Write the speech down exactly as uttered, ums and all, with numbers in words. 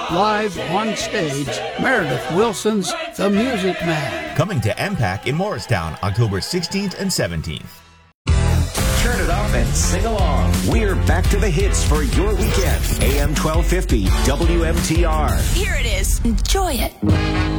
live on stage, Meredith Wilson's The Music Man. Coming to M PAC in Morristown, October sixteenth and seventeenth. Turn it up and sing along. We're back to the hits for your weekend. A M twelve fifty W M T R. Here it is. Enjoy it.